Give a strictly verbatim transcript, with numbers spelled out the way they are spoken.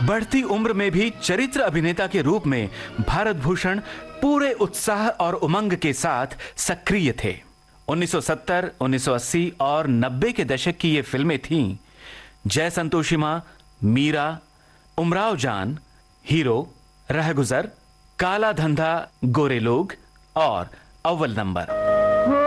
बढ़ती उम्र में भी चरित्र अभिनेता के रूप में भारत भूषण पूरे उत्साह और उमंग के साथ सक्रिय थे। उन्नीस सौ सत्तर, उन्नीस सौ अस्सी और नब्बे के दशक की ये फिल्में थीं जय संतोषी मां, मीरा, उमराव जान, हीरो, रहगुजर, काला धंधा, गोरे लोग और अव्वल नंबर।